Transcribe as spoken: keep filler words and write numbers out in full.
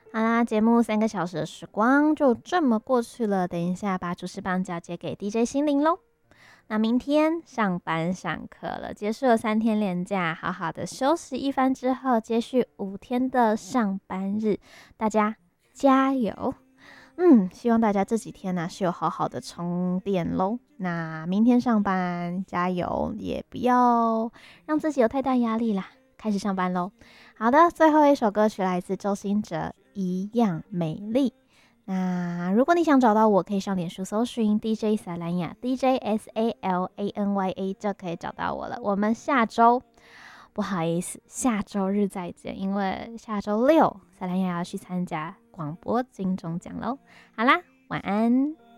好啦，节目三个小时的时光就这么过去了。等一下把主持棒交接给 D J 心灵喽。那明天上班上课了，结束了三天连假，好好的休息一番之后，接续五天的上班日，大家加油！嗯，希望大家这几天呢、是有好好的充电喽。那明天上班加油，也不要让自己有太大压力啦。开始上班喽。好的，最后一首歌曲来自周兴哲，《一样美丽》。那如果你想找到我，可以上脸书搜寻 D J 萨兰雅 D J S A L A N Y A 就可以找到我了。我们下周不好意思，下周日再见，因为下周六萨兰雅要去参加广播金钟奖喽。好啦，晚安。